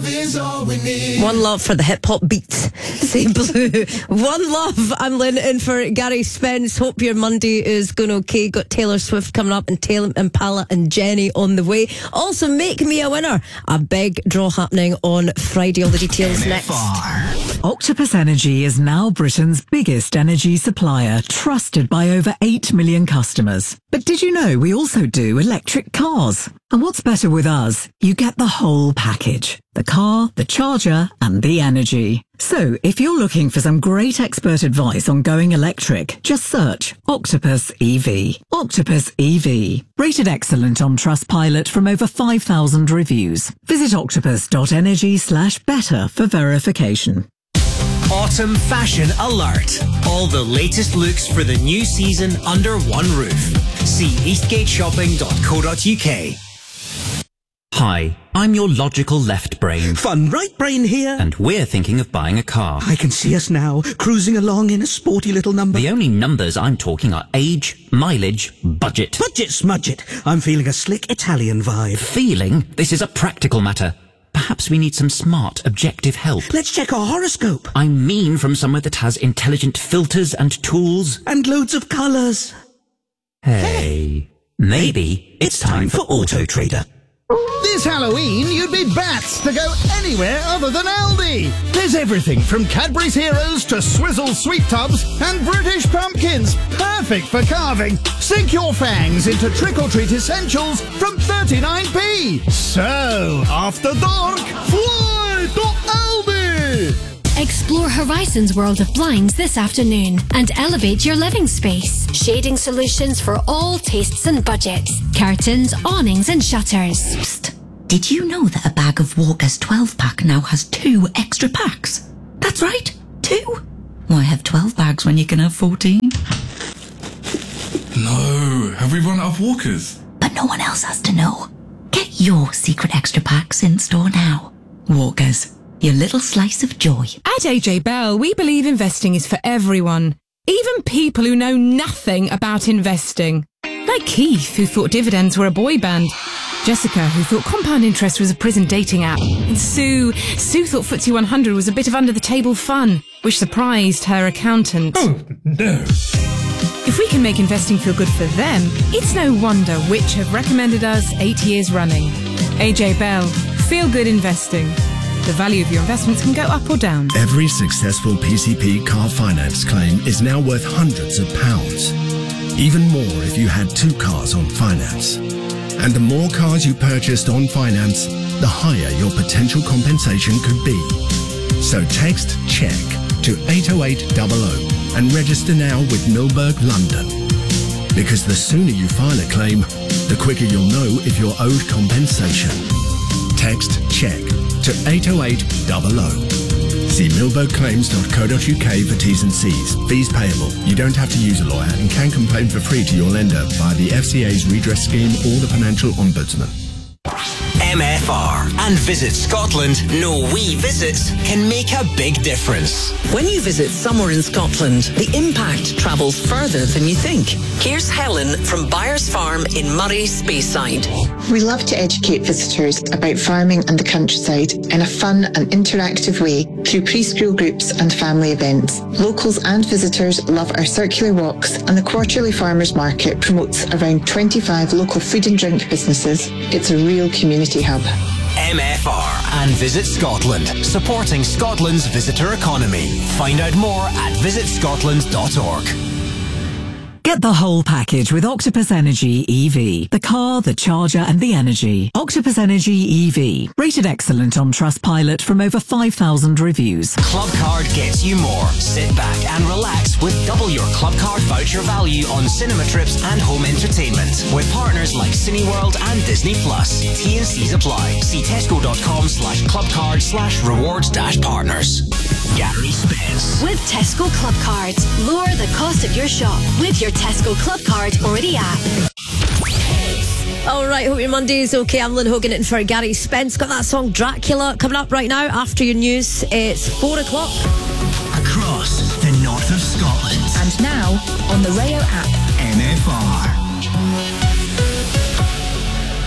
is all we need. One love for the hip-hop beats. Say Blue. One love. I'm Lynn in for Gary Spence. Hope your Monday is going okay. Got Taylor Swift coming up and Taylor Impala and Jenny on the way. Also, Make Me a Winner. A big draw happening on Friday. All the details next. Octopus Energy is now Britain's biggest energy supplier, trusted by over 8 million customers. But did you know we also do electric cars? And what's better with us? You get the whole package. The car, the charger, and the energy. So, if you're looking for some great expert advice on going electric, just search Octopus EV. Octopus EV. Rated excellent on Trustpilot from over 5,000 reviews. Visit octopus.energy/better for verification. Autumn Fashion Alert. All the latest looks for the new season under one roof. See eastgateshopping.co.uk. Hi, I'm your logical left brain. Fun right brain here. And we're thinking of buying a car. I can see us now, cruising along in a sporty little number. The only numbers I'm talking are age, mileage, budget. Budget smudget. I'm feeling a slick Italian vibe. Feeling? This is a practical matter. Perhaps we need some smart, objective help. Let's check our horoscope. I mean from somewhere that has intelligent filters and tools. And loads of colours. Hey, maybe it's time for Auto Trader. This Halloween, you'd be bats to go anywhere other than Aldi. There's everything from Cadbury's Heroes to Swizzle Sweet Tubs and British pumpkins. Perfect for carving. Sink your fangs into trick-or-treat essentials from 39p. So, after dark, fly to Aldi. Explore Horizon's world of blinds this afternoon and elevate your living space. Shading solutions for all tastes and budgets. Curtains, awnings and shutters. Psst. Did you know that a bag of Walker's 12-pack now has 2 extra packs? That's right, 2. Why have 12 bags when you can have 14? No, have we run out of Walkers? But no one else has to know. Get your secret extra packs in store now. Walkers. Your little slice of joy. At AJ Bell, we believe investing is for everyone, even people who know nothing about investing. Like Keith, who thought dividends were a boy band. Jessica, who thought compound interest was a prison dating app. And Sue thought FTSE 100 was a bit of under-the-table fun, which surprised her accountant. Oh, no. If we can make investing feel good for them, it's no wonder which have recommended us 8 years running. AJ Bell, feel good investing. The value of your investments can go up or down. Every successful PCP car finance claim is now worth hundreds of pounds. Even more if you had 2 cars on finance. And the more cars you purchased on finance, the higher your potential compensation could be. So text CHECK to 80800 and register now with Milberg London. Because the sooner you file a claim, the quicker you'll know if you're owed compensation. Text CHECK to 80800. See milbergclaims.co.uk for T's and C's. Fees payable. You don't have to use a lawyer and can complain for free to your lender via the FCA's redress scheme or the Financial Ombudsman. MFR and Visit Scotland know we visits can make a big difference. When you visit somewhere in Scotland, the impact travels further than you think. Here's Helen from Byers Farm in Murray Speyside. We love to educate visitors about farming and the countryside in a fun and interactive way through preschool groups and family events. Locals and visitors love our circular walks, and the quarterly farmers market promotes around 25 local food and drink businesses. It's a real community hub. MFR and Visit Scotland, supporting Scotland's visitor economy. Find out more at visitscotland.org. Get the whole package with Octopus Energy EV. The car, the charger and the energy. Octopus Energy EV. Rated excellent on Trustpilot from over 5,000 reviews. Club Card gets you more. Sit back and relax with double your Club Card voucher value on cinema trips and home entertainment. With partners like Cineworld and Disney+. T&Cs apply. See tesco.com/clubcard/rewards-partners. Gary Spence. With Tesco Club Cards, lower the cost of your shop with your Tesco Club Card or the app. All right, hope your Monday is okay. I'm Lynn Hogan in for Gary Spence. Got that song Dracula coming up right now after your news. It's 4 o'clock. Across the north of Scotland. And now on the Rayo app. MFR.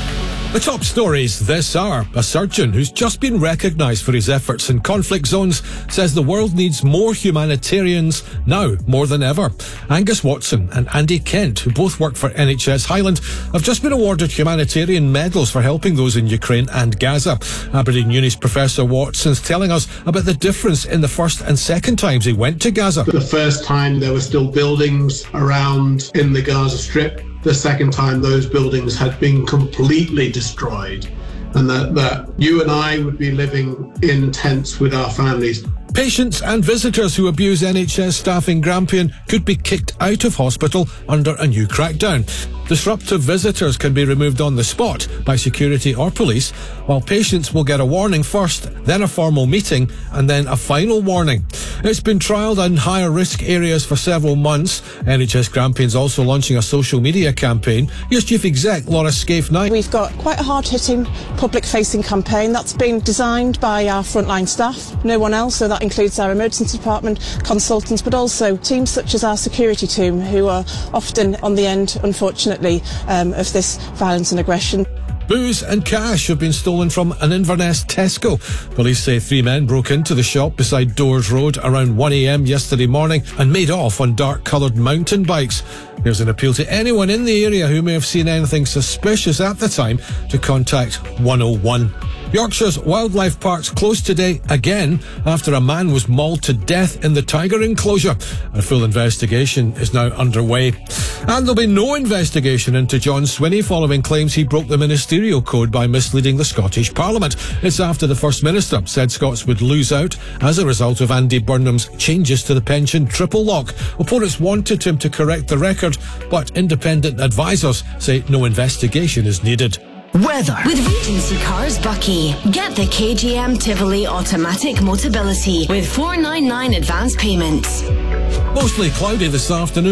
The top stories this hour. A surgeon who's just been recognised for his efforts in conflict zones says the world needs more humanitarians now more than ever. Angus Watson and Andy Kent, who both work for NHS Highland, have just been awarded humanitarian medals for helping those in Ukraine and Gaza. Aberdeen Uni's Professor Watson's telling us about the difference in the first and second times he went to Gaza. The first time there were still buildings around in the Gaza Strip. The second time those buildings had been completely destroyed, and that you and I would be living in tents with our families. Patients and visitors who abuse NHS staff in Grampian could be kicked out of hospital under a new crackdown. Disruptive visitors can be removed on the spot by security or police, while patients will get a warning first, then a formal meeting, and then a final warning. It's been trialled in higher risk areas for several months. NHS Grampian's also launching a social media campaign. Here's Chief Exec Laura Scaife-Knight. We've got quite a hard-hitting public-facing campaign that's been designed by our frontline staff, no one else, so that includes our emergency department, consultants, but also teams such as our security team, who are often on the end, unfortunately, of this violence and aggression. Booze and cash have been stolen from an Inverness Tesco. Police say 3 men broke into the shop beside Doors Road around 1 a.m. yesterday morning and made off on dark-coloured mountain bikes. There's an appeal to anyone in the area who may have seen anything suspicious at the time to contact 101. Yorkshire's wildlife parks closed today again after a man was mauled to death in the tiger enclosure. A full investigation is now underway. And there'll be no investigation into John Swinney following claims he broke the ministerial code by misleading the Scottish Parliament. It's after the First Minister said Scots would lose out as a result of Andy Burnham's changes to the pension triple lock. Opponents wanted him to correct the record, but independent advisors say no investigation is needed. Weather. With Regency Cars Bucky, get the KGM Tivoli Automatic Motability with $499 advance payments. Mostly cloudy this afternoon.